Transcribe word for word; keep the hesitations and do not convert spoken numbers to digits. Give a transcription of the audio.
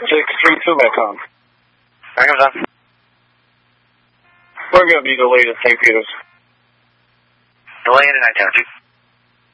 six three two Metcon. Here comes on. We're going to be delayed at Saint Peter's. Delay into nine ten two.